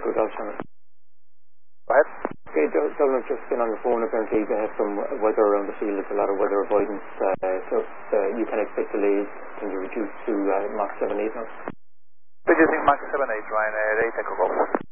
Michael Walsh on it. Go ahead. Okay, Dublin have just been on the phone. Apparently they have some weather around the field. It's a lot of weather avoidance. So you can expect delays. Can you reduce to Mach 7-8 now? Reducing Mach 7-8, Ryan, 8 Echo Golf.